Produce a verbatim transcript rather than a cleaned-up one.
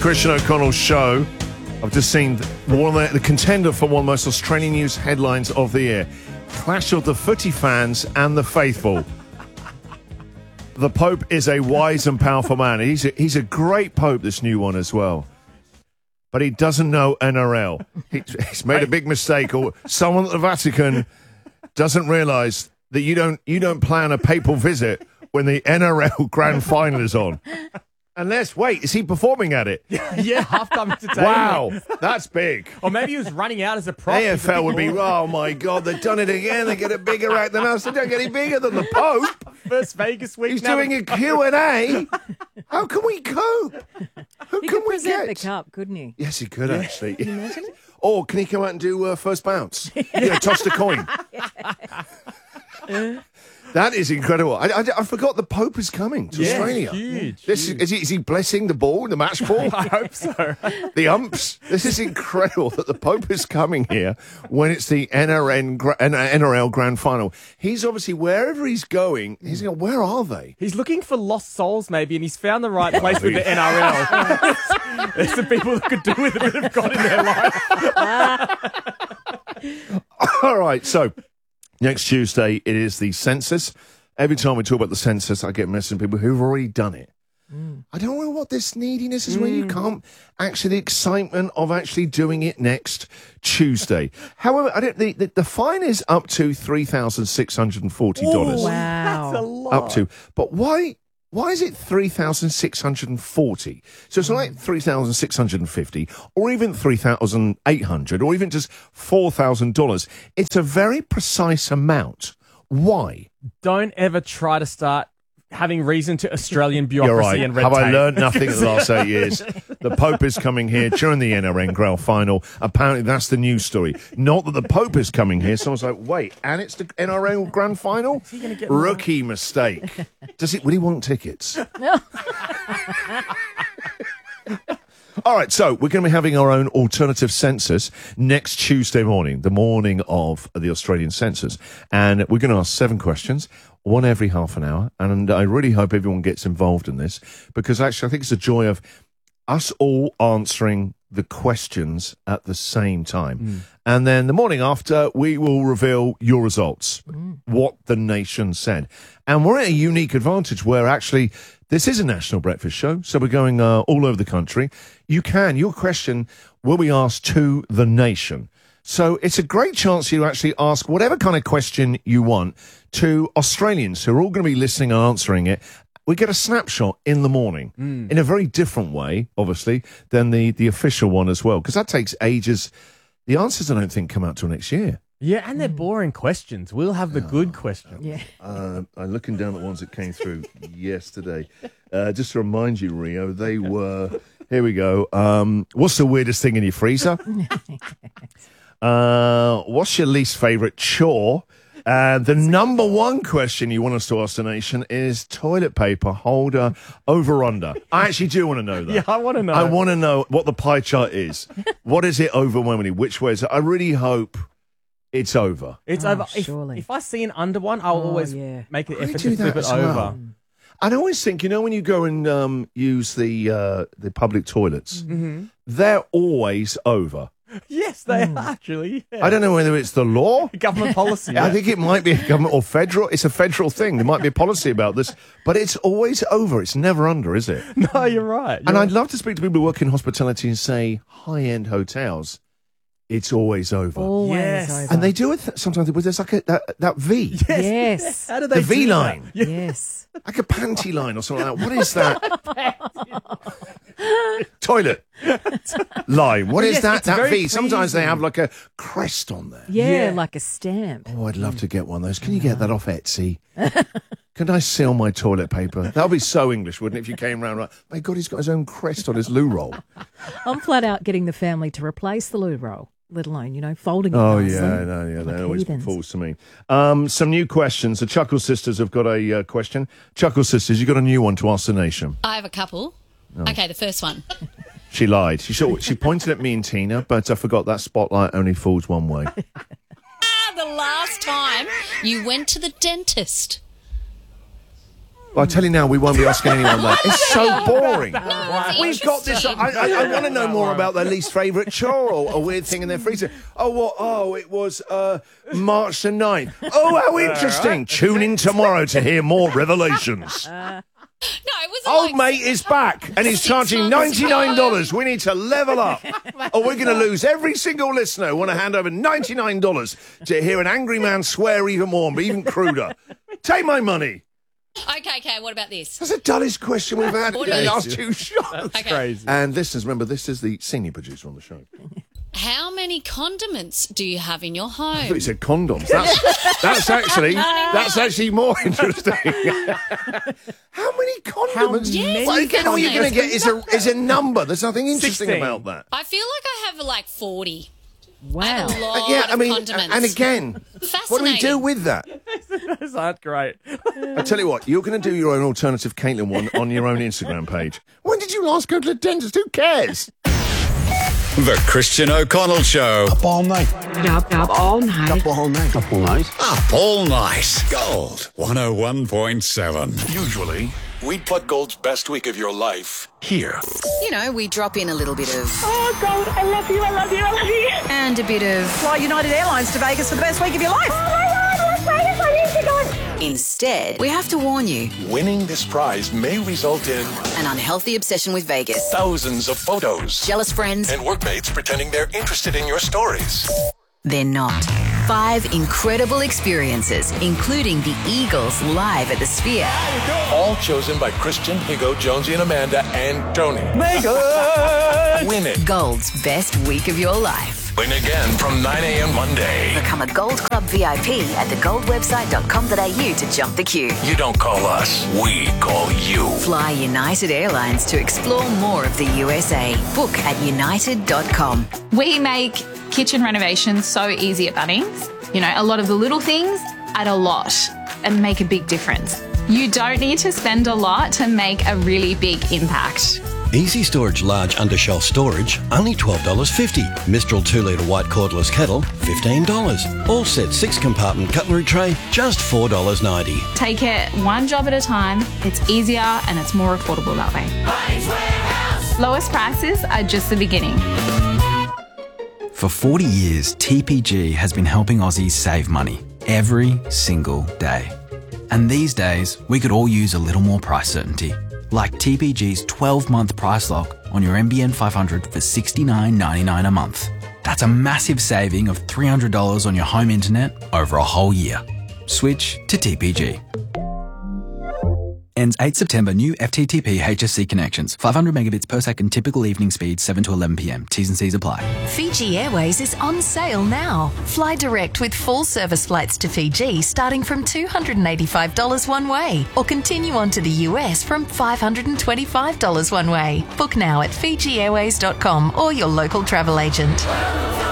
Christian O'Connell's show. I've just seen one of the, the contender for one of the most Australian news headlines of the year. Clash of the footy fans and the faithful. The Pope is a wise and powerful man. He's a, he's a great Pope, this new one as well. But he doesn't know N R L. He, he's made a big mistake, or someone at the Vatican doesn't realise that you don't you don't plan a papal visit when the N R L Grand Final is on. Unless, wait, is he performing at it? Yeah, half-time entertainment. Wow, that's big. Or maybe he was running out as a prop. A F L would be, oh my God, they've done it again. They get a bigger act than us. They don't get any bigger than the Pope. First Vegas week. He's now. doing a Q and A. How can we cope? Who He can could we present get? the cup, couldn't he? Yes, he could actually. Can you imagine it? Or can he come out and do uh, first bounce? You know, toss the coin. That is incredible. I, I, I forgot the Pope is coming to Yeah, Australia. huge. This huge. Is, he, is he blessing the ball, the match ball? I hope so. The umps. This is incredible that the Pope is coming here when it's the N R N, gra- N R L Grand Final. He's obviously, wherever he's going, he's going, where are they? He's looking for lost souls, maybe, and he's found the right place with the N R L. It's the people that could do with a bit of God in their life. All right, so next Tuesday, it is the census. Every time we talk about the census, I get messages from people who've already done it. Mm. I don't know what this neediness is, mm. when you can't actually, the excitement of actually doing it next Tuesday. However, I don't, the, the, the fine is up to three thousand six hundred forty dollars. Ooh, wow. That's a lot. Up to. But why... Why is it three thousand six hundred forty? So it's not like three thousand six hundred fifty or even three thousand eight hundred or even just four thousand dollars. It's a very precise amount. Why? Don't ever try to start having reason to Australian bureaucracy You're right. and red Have tape. I learned nothing in the last eight years? The Pope is coming here during the N R N Grand Final. Apparently, that's the news story. Not that the Pope is coming here. Someone's like, wait, and it's the N R N Grand Final? Rookie mistake. Does it? Will he want tickets? All right, so we're going to be having our own alternative census next Tuesday morning, the morning of the Australian census. And we're going to ask seven questions, one every half an hour. And I really hope everyone gets involved in this, because actually I think it's a joy of us all answering the questions at the same time. Mm. And then the morning after, we will reveal your results, mm. what the nation said. And we're at a unique advantage where actually this is a national breakfast show, so we're going uh, all over the country. You can, your question will be asked to the nation. So it's a great chance for you to actually ask whatever kind of question you want to Australians who are all going to be listening and answering it. We get a snapshot in the morning mm. in a very different way, obviously, than the, the official one as well, because that takes ages. The answers, I don't think, come out till next year. Yeah, and they're boring questions. We'll have the oh, good questions. Yeah. Uh, I'm looking down at the ones that came through yesterday. Uh, just to remind you, Rio, they were... Here we go. Um, what's the weirdest thing in your freezer? uh, what's your least favourite chore? And the number one question you want us to ask the nation is toilet paper holder over under. I actually do want to know that. Yeah, I want to know. I want to know what the pie chart is. What is it overwhelmingly? Which way is it? I really hope it's over. It's oh, over. If, surely. if I see an under one, I'll oh, always yeah. make the I effort do to flip that it as over. well. And I always think, you know, when you go and um, use the uh, the public toilets, Mm-hmm. they're always over. Yes, they are actually. Yeah. I don't know whether it's the law. Government policy. I think it might be a government or federal. It's a federal thing. There might be a policy about this, but it's always over. It's never under, is it? No, you're right. You're and right. I'd love to speak to people who work in hospitality and say high-end hotels. It's always over. Always Yes. over. And they do it th- sometimes with there's like a, that, that V. Yes. Yes. How do they The do V that? line. Yeah. Yes. Like a panty line or something like that. What is that? Toilet line. What is Yes, that? it's That very V. Sometimes they pleasing. have like a crest on there. Yeah, Yeah. like a stamp. Oh, I'd love to get one of those. Can you get that off Etsy? Can I sell my toilet paper? That would be so English, wouldn't it, if you came round like, my God, he's got his own crest on his loo roll. I'm flat out getting the family to replace the loo roll, let alone, you know, folding it Oh, nicely. yeah, no, yeah, that Like always heathens. falls to me. Um, some new questions. The Chuckle Sisters have got a uh, question. Chuckle Sisters, you got a new one to ask the nation. I have a couple. Oh. Okay, the first one. She lied. She sure, she pointed at me and Tina, but I forgot that spotlight only falls one way. Ah, the last time you went to the dentist. Well, I tell you now, we won't be asking anyone that. It's so boring. it's We've got this. I, I, I want to know more about their least favourite chore or a weird thing in their freezer. Oh, what? Oh, it was uh, March the ninth. Oh, how interesting. Tune in tomorrow to hear more revelations. No, it was Old like, mate is back and he's charging ninety-nine dollars. We need to level up. Or we're going to lose every single listener who want to hand over ninety-nine dollars to hear an angry man swear even more, but even cruder. Take my money. Okay, okay, what about this? That's the dullest question we've had in What the is- last two shows. Okay. Crazy. And listeners, remember, this is the senior producer on the show. How many condiments do you have in your I thought home? you said condoms. That's, that's actually that's actually more interesting. How many condiments? How many Well, again, all you're going to get is a is a number. There's nothing interesting sixteen. about that. I feel like I have like forty. I Wow. have a lot Uh, yeah, I of mean, condiments. and again, what do we do with that? Those aren't great. I tell you what, you're going to do your own alternative Caitlin one on your own Instagram page. When did you last go to the dentist? Who cares? The Christian O'Connell Show. Up all night. Up, up all night. Up all night. Up all night. Up all night. Gold one oh one point seven. Usually, we'd put Gold's best week of your life here. You know, we drop in a little bit of... Oh, God, I love you, I love you, I love you. And a bit of... Fly United Airlines to Vegas for the best week of your life. Oh, my God, Las Vegas, I need to go. Instead, we have to warn you, Winning this prize may result in an unhealthy obsession with Vegas, thousands of photos jealous friends, and workmates pretending they're interested in your stories. they're not. Five incredible experiences, including the Eagles live at the Sphere. All chosen by Christian, Higo, Jonesy, and Amanda, and Tony. Win it. Gold's best week of your life. Win again from nine a.m. Monday. Become a Gold Club V I P at the gold website dot com dot a u to jump the queue. You don't call us, we call you. Fly United Airlines to explore more of the U S A. Book at united dot com. We make kitchen renovations so easy at Bunnings. You know, a lot of the little things add a lot and make a big difference. You don't need to spend a lot to make a really big impact. Easy Storage Large Undershelf Storage, only twelve dollars fifty. Mistral two litre white cordless kettle, fifteen dollars. All set six compartment cutlery tray, just four dollars ninety. Take it one job at a time. It's easier and it's more affordable that way. Lowest prices are just the beginning. For forty years, T P G has been helping Aussies save money every single day. And these days, we could all use a little more price certainty. Like T P G's twelve-month price lock on your N B N five hundred for sixty-nine ninety-nine a month. That's a massive saving of three hundred dollars on your home internet over a whole year. Switch to T P G. Ends eighth September. New F T T P H S C connections. five hundred megabits per second. Typical evening speed seven to eleven p m. T's and C's apply. Fiji Airways is on sale now. Fly direct with full service flights to Fiji starting from two hundred eighty-five dollars one way, or continue on to the U S from five hundred twenty-five dollars one way. Book now at fiji airways dot com or your local travel agent.